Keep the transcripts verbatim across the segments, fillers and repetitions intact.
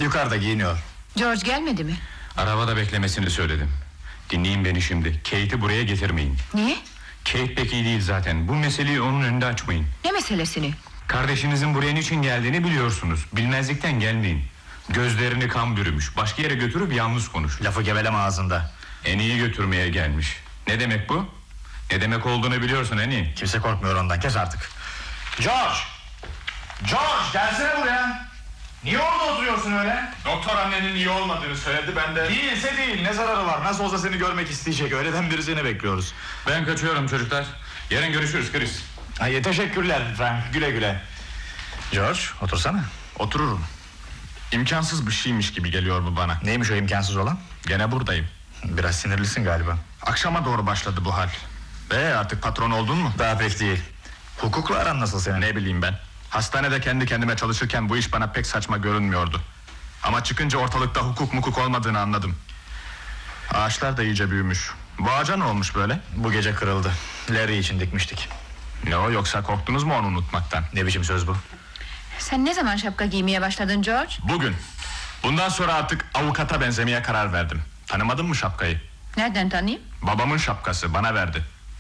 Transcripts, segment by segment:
Yukarıda giyiniyor. George gelmedi mi? Arabada beklemesini söyledim. Dinleyin beni şimdi. Kate'i buraya getirmeyin. Niye? Kate pek iyi değil zaten. Bu meseleyi onun önünde açmayın. Ne meselesini? Kardeşinizin buraya niçin geldiğini biliyorsunuz. Bilmezlikten gelmeyin. Gözlerini kan bürümüş. Başka yere götürüp yalnız konuş. Lafı geveleme ağzında. En iyi götürmeye gelmiş. Ne demek bu? Ne demek olduğunu biliyorsun en iyi. Kimse korkmuyor ondan, kes artık. George! George, gelsene buraya. Niye orada oturuyorsun öyle? Doktor annenin iyi olmadığını söyledi, ben de... Değilse değil, ne zararı var? Nasıl olsa seni görmek isteyecek, öğleden beri seni bekliyoruz. Ben kaçıyorum çocuklar. Yarın görüşürüz Chris. Ay, teşekkürler Frank, güle güle. George, otursana. Otururum. İmkansız bir şeymiş gibi geliyor bu bana. Neymiş o imkansız olan? Gene buradayım. Biraz sinirlisin galiba. Akşama doğru başladı bu hal. Ve artık patron oldun mu? Daha pek değil. Hukukla aran nasıl senin? Ne bileyim ben. Hastanede kendi kendime çalışırken bu iş bana pek saçma görünmüyordu. Ama çıkınca ortalıkta hukuk mukuk olmadığını anladım. Ağaçlar da iyice büyümüş. Bu ağaca ne olmuş böyle? Bu gece kırıldı. Larry için dikmiştik. Ne o, yoksa korktunuz mu onu unutmaktan? Ne biçim söz bu? Sen ne zaman şapka giymeye başladın George? Bugün. Bundan sonra artık avukata benzemeye karar verdim. Tanımadın mı şapkayı? Nereden tanıyayım? Babamın şapkası, bana verdi.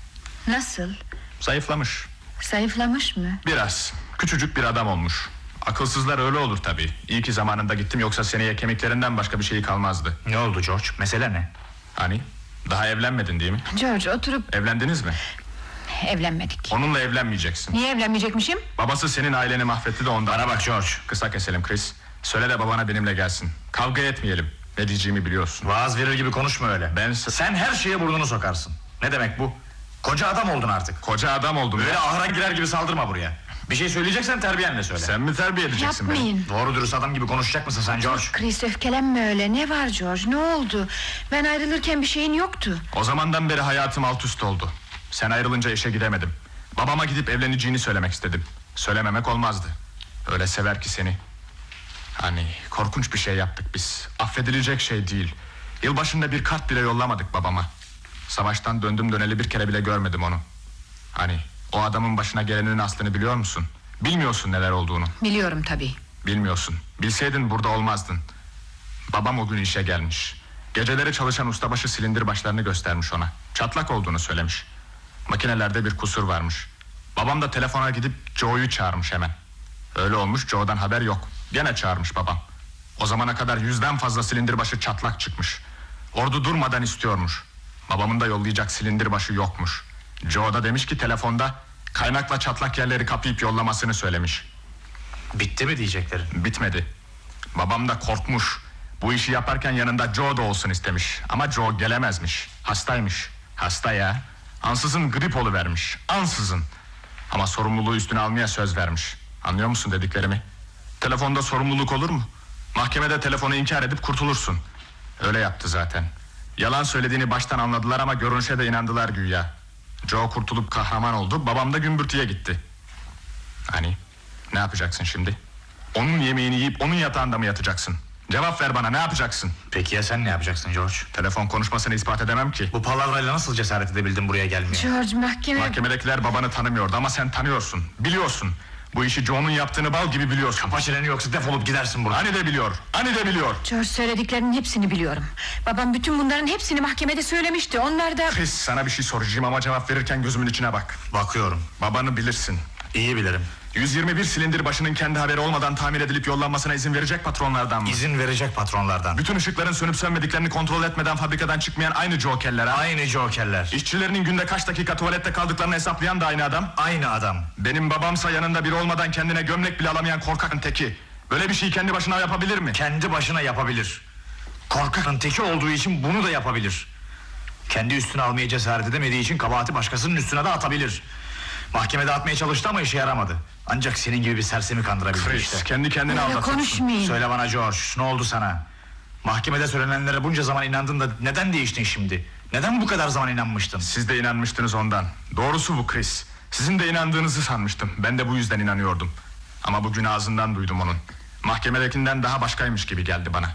Nasıl? Zayıflamış. Zayıflamış mı? Biraz. Küçücük bir adam olmuş. Akılsızlar öyle olur tabii. İyi ki zamanında gittim, yoksa seneye kemiklerinden başka bir şey kalmazdı. Ne oldu George? Mesele ne? Hani? Daha evlenmedin değil mi? George, oturup... Evlendiniz mi? Evlenmedik. Onunla evlenmeyeceksin. Niye evlenmeyecekmişim? Babası senin aileni mahvetti de ondan. Bana bak George. Kısa keselim Chris. Söyle de babana benimle gelsin. Kavga etmeyelim. Ne diyeceğimi biliyorsun. Vaaz verir gibi konuşma öyle. Ben... Sen her şeye burnunu sokarsın. Ne demek bu? Koca adam oldun artık. Koca adam oldum. Böyle ya. ahıra girer gibi saldırma buraya. Bir şey söyleyeceksen terbiyenle söyle. Sen mi terbiye edeceksin beni? Yapmayın. Doğru dürüst adam gibi konuşacak mısın sen George? Chris, öfkelenme öyle. Ne var George, ne oldu? Ben ayrılırken bir şeyin yoktu. O zamandan beri hayatım alt üst oldu. Sen ayrılınca işe gidemedim. Babama gidip evleneceğini söylemek istedim. Söylememek olmazdı. Öyle sever ki seni. Hani korkunç bir şey yaptık biz. Affedilecek şey değil. Yılbaşında bir kart bile yollamadık babama. Savaştan döndüm döneli bir kere bile görmedim onu. Hani o adamın başına gelenin aslını biliyor musun? Bilmiyorsun neler olduğunu. Biliyorum tabii. Bilmiyorsun. Bilseydin burada olmazdın. Babam o gün işe gelmiş. Geceleri çalışan ustabaşı silindir başlarını göstermiş ona. Çatlak olduğunu söylemiş. Makinelerde bir kusur varmış. Babam da telefona gidip Joe'yu çağırmış hemen. Öyle olmuş, Joe'dan haber yok. Gene çağırmış babam. O zamana kadar yüzden fazla silindir başı çatlak çıkmış. Ordu durmadan istiyormuş. Babamın da yollayacak silindir başı yokmuş. Joe da demiş ki telefonda kaynakla çatlak yerleri kapayıp yollamasını söylemiş. Bitti mi diyeceklerin? Bitmedi. Babam da korkmuş. Bu işi yaparken yanında Joe da olsun istemiş. Ama Joe gelemezmiş. Hastaymış. Hasta ya. Ansızın grip oluvermiş. Ansızın. Ama sorumluluğu üstüne almaya söz vermiş. Anlıyor musun dediklerimi? Telefonda sorumluluk olur mu? Mahkemede telefonu inkar edip kurtulursun. Öyle yaptı zaten. Yalan söylediğini baştan anladılar ama görünüşe de inandılar güya. Joe kurtulup kahraman oldu. Babam da gümbürtüye gitti. Hani ne yapacaksın şimdi? Onun yemeğini yiyip onun yatağında mı yatacaksın? Cevap ver bana, ne yapacaksın? Peki ya sen ne yapacaksın George? Telefon konuşmasını ispat edemem ki. Bu palavrayla nasıl cesaret edebildin buraya gelmeye? George, mahkeme... Mahkemedekiler babanı tanımıyordu ama sen tanıyorsun. Biliyorsun. Bu işi Joe'nun yaptığını bal gibi biliyorsun. Kapa çeneni yoksa defolup gidersin buradan. Hani de biliyor, hani de biliyor. George, söylediklerinin hepsini biliyorum. Babam bütün bunların hepsini mahkemede söylemişti. Onlar da... Chris, sana bir şey soracağım ama cevap verirken gözümün içine bak. Bakıyorum. Babanı bilirsin. İyi bilirim. yüz yirmi bir silindir başının kendi haberi olmadan tamir edilip yollanmasına izin verecek patronlardan mı? İzin verecek patronlardan. Bütün ışıkların sönüp sönmediklerini kontrol etmeden fabrikadan çıkmayan aynı jokerler ha? Aynı jokerler. İşçilerinin günde kaç dakika tuvalette kaldıklarını hesaplayan da aynı adam. Aynı adam. Benim babamsa yanında biri olmadan kendine gömlek bile alamayan korkakın teki. Böyle bir şeyi kendi başına yapabilir mi? Kendi başına yapabilir. Korkakın teki olduğu için bunu da yapabilir. Kendi üstüne almaya cesaret edemediği için kabahati başkasının üstüne de atabilir. Mahkemede atmaya çalıştı ama işe yaramadı. Ancak senin gibi bir sersemi kandırabildi Chris, işte. kendi kendine Böyle aldatıyorsun. konuşmayın. Söyle bana George, ne oldu sana? Mahkemede söylenenlere bunca zaman inandın da neden değiştin şimdi? Neden bu kadar zaman inanmıştın? Siz de inanmıştınız ondan. Doğrusu bu Chris. Sizin de inandığınızı sanmıştım. Ben de bu yüzden inanıyordum. Ama bugün ağzından duydum onun. Mahkemedekinden daha başkaymış gibi geldi bana.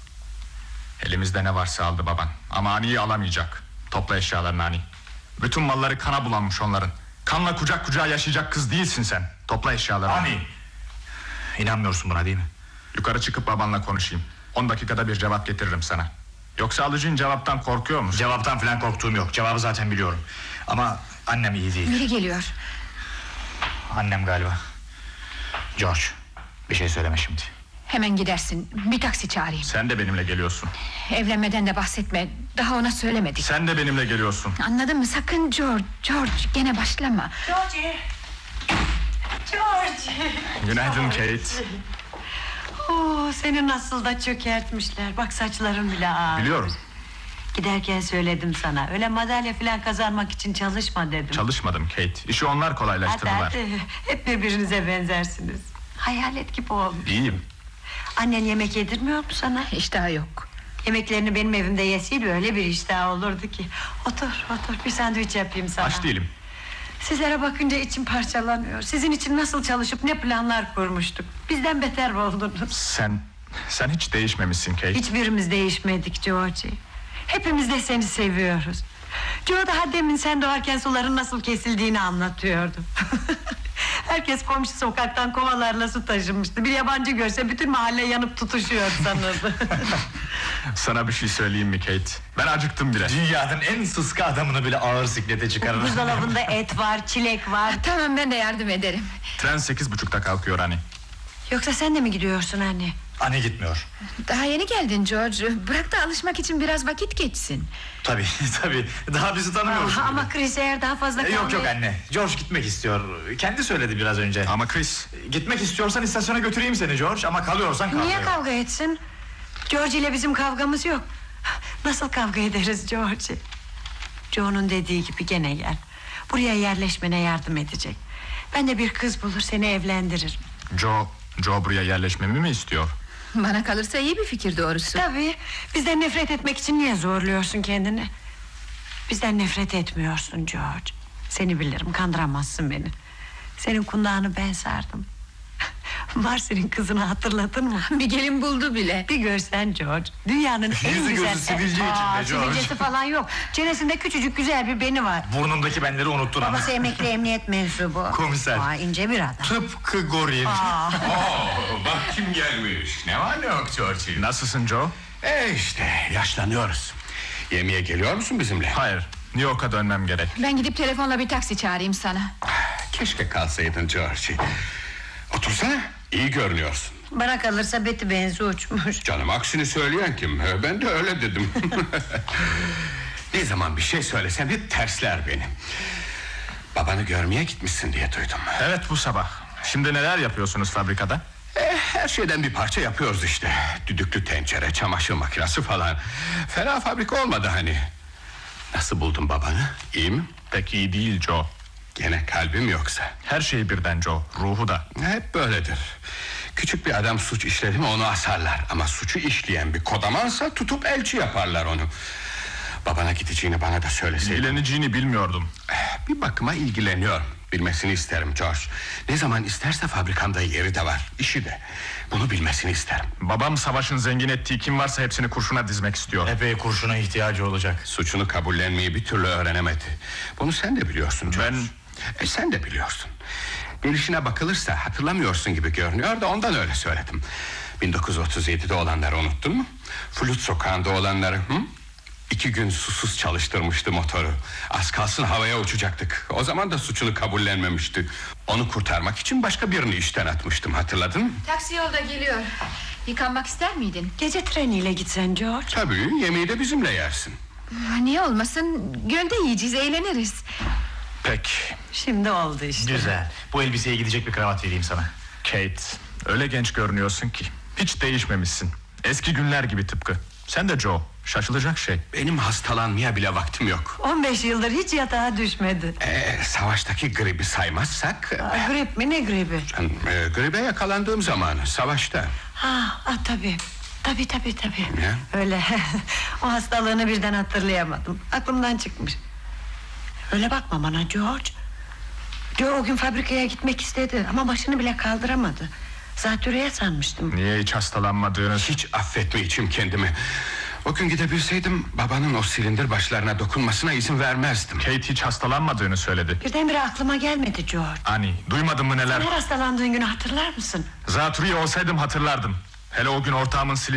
Elimizde ne varsa aldı baban. Ama Ani'yi alamayacak. Topla eşyalarını Ani. Bütün malları kana bulanmış onların. Kanla kucak kucağa yaşayacak kız değilsin sen. Topla eşyalarını. Ani! İnanmıyorsun buna değil mi? Yukarı çıkıp babanla konuşayım. On dakikada bir cevap getiririm sana. Yoksa alıcın cevaptan korkuyor musun? Cevaptan falan korktuğum yok. Cevabı zaten biliyorum. Ama annem iyi değil. Biri geliyor. Annem galiba. George, bir şey söyleme şimdi. Hemen gidersin, bir taksi çağırayım. Sen de benimle geliyorsun. Evlenmeden de bahsetme, daha ona söylemedik. Sen de benimle geliyorsun. Anladın mı? Sakın George, George gene başlama. George. George. Günaydın Kate. Oo, seni nasıl da çökertmişler. Bak saçların bile ağır. Biliyorum. Giderken söyledim sana. Öyle madalya falan kazanmak için çalışma dedim. Çalışmadım Kate. İşi onlar Hadi kolaylaştırdılar. hadi. Hep birbirinize benzersiniz. Hayalet gibi olmuş. İyiyim. Annen yemek yedirmiyor mu sana? İştahı yok. Yemeklerini benim evimde yeseydi öyle bir iştah olurdu ki. Otur otur, bir sandviç yapayım sana. Aç değilim. Sizlere bakınca içim parçalanıyor. Sizin için nasıl çalışıp ne planlar kurmuştuk. Bizden beter oldunuz. Sen, sen hiç değişmemişsin Kate. Hiçbirimiz değişmedik Georgie. Hepimiz de seni seviyoruz. Joe daha demin sen doğarken suların nasıl kesildiğini anlatıyordu. Herkes komşu sokaktan kovalarla su taşımıştı. Bir yabancı görse bütün mahalle yanıp tutuşuyor sanırdı. Sana bir şey söyleyeyim mi Kate? Ben acıktım bile. Dünyanın en sıska adamını bile ağır siklete çıkarır. Buzdolabında et var, çilek var. Tamam, ben de yardım ederim. Tren sekiz buçukta kalkıyor hani. Yoksa sen de mi gidiyorsun anne? Anne gitmiyor. Daha yeni geldin George. Bırak da alışmak için biraz vakit geçsin. Tabii tabii. Daha bizi tanımıyoruz. Aa, bile. ama Chris eğer daha fazla E, Yok yok kalmaya- anne. George gitmek istiyor. Kendi söyledi biraz önce. Ama Chris, Gitmek istiyorsan istasyona götüreyim seni George. Ama kalıyorsan kal. Niye diyor. kavga etsin? George ile bizim kavgamız yok. Nasıl kavga ederiz George? Joe'nun dediği gibi gene gel. Buraya yerleşmene yardım edecek. Ben de bir kız bulur seni evlendiririm. Joe, Joe buraya yerleşmemi mi istiyor? Bana kalırsa iyi bir fikir doğrusu. Tabii. Bizden nefret etmek için niye zorluyorsun kendini? Bizden nefret etmiyorsun George. Seni bilirim, kandıramazsın beni. Senin kundağını ben sardım. Marcy'nin kızını hatırladın mı? Bir gelin buldu bile. Bir görsen George, dünyanın en Yüzü güzel... gözü sivilce içinde Aa, George. Sivilcesi falan yok. Çenesinde küçücük güzel bir beni var. Burnundaki benleri unuttun ama. Babası emekli emniyet mensubu. Komiser. Aa, ince bir adam. Tıpkı goril. Oo, bak kim gelmiş. Ne var ne yok Georgie? Nasılsın Joe? E işte yaşlanıyoruz. Yemeğe geliyor musun bizimle? Hayır, New York'a dönmem gerek. Ben gidip telefonla bir taksi çağırayım sana. Keşke kalsaydın Georgie. Otursana, iyi görünüyorsun. Bana kalırsa Betty benzi uçmuş. Canım aksini söyleyen kim? Ee, Ben de öyle dedim. Ne zaman bir şey söylesem hep tersler beni. Babanı görmeye gitmişsin diye duydum. Evet, bu sabah. Şimdi neler yapıyorsunuz fabrikada? Eh, her şeyden bir parça yapıyoruz işte. Düdüklü tencere, çamaşır makinesi falan. Fena fabrika olmadı hani. Nasıl buldun babanı? İyi mi? Pek iyi değil Joe. Gene kalbim yoksa? Her şey birden Joe, ruhu da. Hep böyledir. Küçük bir adam suç işledi mi onu asarlar. Ama suçu işleyen bir kodamansa tutup elçi yaparlar onu. Babana gideceğini bana da söyleseydin. İlgileneceğini bilmiyordum. Bir bakıma ilgileniyorum. Bilmesini isterim George. Ne zaman isterse fabrikamda yeri de var, işi de. Bunu bilmesini isterim. Babam savaşın zengin ettiği kim varsa hepsini kurşuna dizmek istiyor. Epey kurşuna ihtiyacı olacak. Suçunu kabullenmeyi bir türlü öğrenemedi. Bunu sen de biliyorsun George. Ben- E, sen de biliyorsun. Gelişine bakılırsa hatırlamıyorsun gibi görünüyor da ondan öyle söyledim. bin dokuz yüz otuz yedide olanları unuttun mu? Flut sokağında olanları hı? İki gün susuz çalıştırmıştı motoru. Az kalsın havaya uçacaktık. O zaman da suçunu kabullenmemişti. Onu kurtarmak için başka birini işten atmıştım, hatırladın mı? Taksi yolda geliyor. Yıkanmak ister miydin? Gece treniyle gitsen George. Tabii, yemeği de bizimle yersin. Niye olmasın? Gölde yiyeceğiz, eğleniriz. Pek. Şimdi oldu işte. Güzel. Bu elbiseye gidecek bir kravat vereyim sana. Kate, öyle genç görünüyorsun ki. Hiç değişmemişsin. Eski günler gibi tıpkı. Sen de Joe, şaşılacak şey. Benim hastalanmaya bile vaktim yok. on beş yıldır hiç yatağa düşmedi. Ee, savaştaki gribi saymazsak... Aa, grip mi ne gribi? Canım, e, gribe yakalandığım zaman savaşta. Ha, ah, tabii. Tabii tabii tabii. Ne? Öyle. O hastalığını birden hatırlayamadım. Aklımdan çıkmış. Öyle bakma bana George. Joe o gün fabrikaya gitmek istedi ama başını bile kaldıramadı. Zatürreye sanmıştım. Niye hiç hastalanmadığını... Hiç affetmeyeceğim kendimi. O gün gidebilseydim babanın o silindir başlarına dokunmasına izin vermezdim. Kate hiç hastalanmadığını söyledi. Birdenbire aklıma gelmedi George. Ani, duymadın mı neler? Her hastalandığın günü hatırlar mısın? Zatürre olsaydım hatırlardım. Hele o gün ortağımın silin